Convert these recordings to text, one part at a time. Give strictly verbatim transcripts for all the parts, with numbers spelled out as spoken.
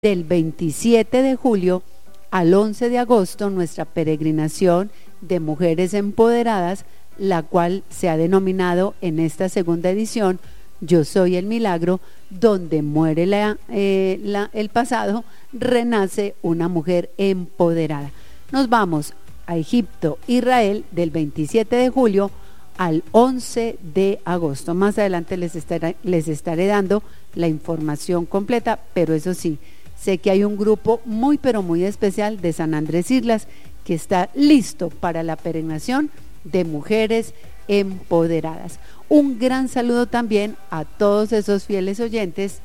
del veintisiete de julio al once de agosto, nuestra peregrinación de mujeres empoderadas, la cual se ha denominado en esta segunda edición Yo soy el milagro, donde muere la, eh, la, el pasado, renace una mujer empoderada. Nos vamos a Egipto, Israel, del veintisiete de julio al once de agosto. Más adelante les estaré, les estaré dando la información completa, pero eso sí, sé que hay un grupo muy pero muy especial de San Andrés Islas que está listo para la peregrinación de mujeres empoderadas. Un gran saludo también a todos esos fieles oyentes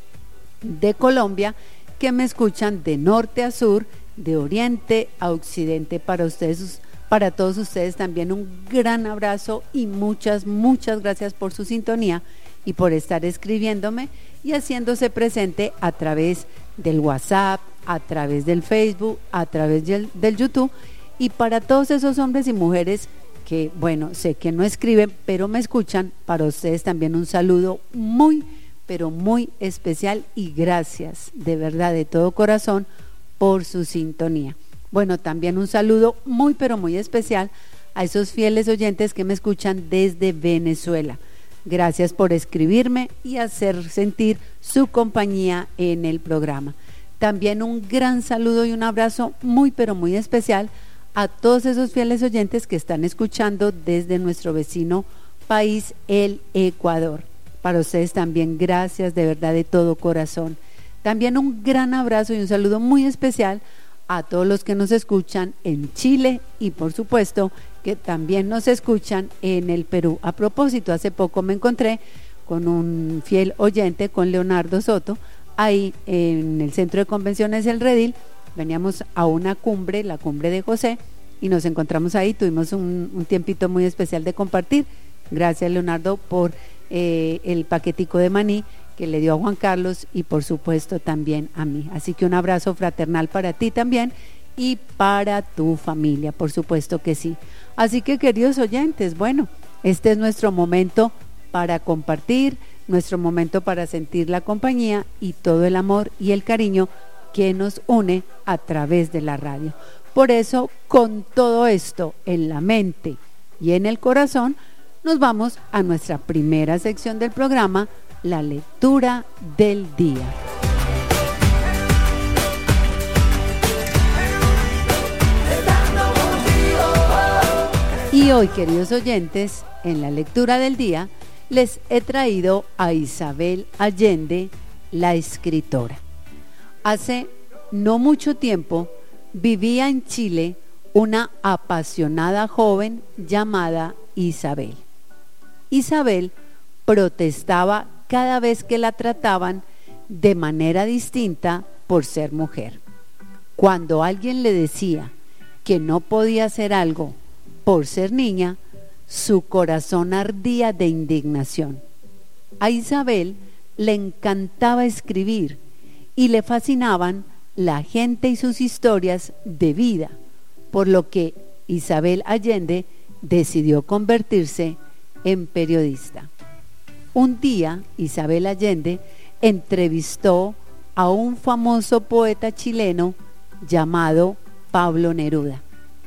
de Colombia que me escuchan de norte a sur, de oriente a occidente. Para ustedes, para todos ustedes también un gran abrazo y muchas, muchas gracias por su sintonía y por estar escribiéndome y haciéndose presente a través del WhatsApp, a través del Facebook, a través del, del YouTube. Y para todos esos hombres y mujeres que, bueno, sé que no escriben, pero me escuchan, para ustedes también un saludo muy, pero muy especial y gracias, de verdad, de todo corazón, por su sintonía. Bueno, también un saludo muy, pero muy especial a esos fieles oyentes que me escuchan desde Venezuela. Gracias por escribirme y hacer sentir su compañía en el programa. También un gran saludo y un abrazo muy, pero muy especial a todos esos fieles oyentes que están escuchando desde nuestro vecino país, el Ecuador. Para ustedes también gracias de verdad de todo corazón. También un gran abrazo y un saludo muy especial a todos los que nos escuchan en Chile y por supuesto que también nos escuchan en el Perú. A propósito, hace poco me encontré con un fiel oyente, con Leonardo Soto, ahí en el Centro de Convenciones El Redil. Veníamos a una cumbre, la cumbre de José, y nos encontramos ahí, tuvimos un, un tiempito muy especial de compartir. Gracias, Leonardo, por eh, el paquetico de maní que le dio a Juan Carlos y por supuesto también a mí. Así que un abrazo fraternal para ti también y para tu familia, por supuesto que sí. Así que, queridos oyentes, bueno, este es nuestro momento para compartir, nuestro momento para sentir la compañía y todo el amor y el cariño que nos une a través de la radio. Por eso, con todo esto en la mente y en el corazón, nos vamos a nuestra primera sección del programa, la lectura del día. Y hoy, queridos oyentes, en la lectura del día, les he traído a Isabel Allende, la escritora. Hace no mucho tiempo vivía en Chile una apasionada joven llamada Isabel. Isabel protestaba cada vez que la trataban de manera distinta por ser mujer. Cuando alguien le decía que no podía hacer algo por ser niña, su corazón ardía de indignación. A Isabel le encantaba escribir y le fascinaban la gente y sus historias de vida, por lo que Isabel Allende decidió convertirse en periodista. Un día, Isabel Allende entrevistó a un famoso poeta chileno llamado Pablo Neruda.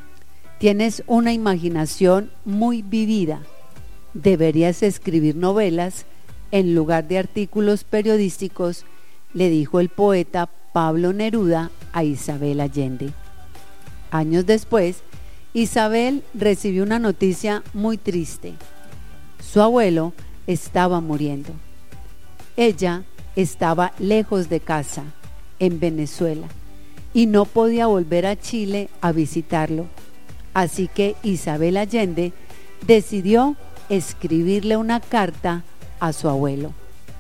Tienes una imaginación muy vivida. Deberías escribir novelas en lugar de artículos periodísticos, le dijo el poeta Pablo Neruda a Isabel Allende. Años después, Isabel recibió una noticia muy triste. Su abuelo estaba muriendo. Ella estaba lejos de casa, en Venezuela, y no podía volver a Chile a visitarlo. Así que Isabel Allende decidió escribirle una carta a su abuelo.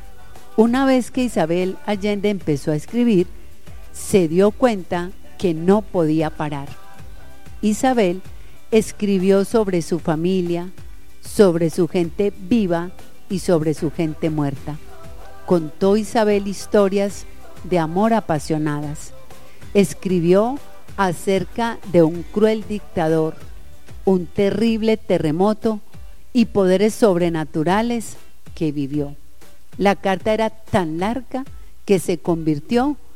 Una vez que Isabel Allende empezó a escribir, se dio cuenta que no podía parar. Isabel escribió sobre su familia, sobre su gente viva y sobre su gente muerta. Contó Isabel historias de amor apasionadas. Escribió acerca de un cruel dictador, un terrible terremoto y poderes sobrenaturales que vivió. La carta era tan larga que se convirtió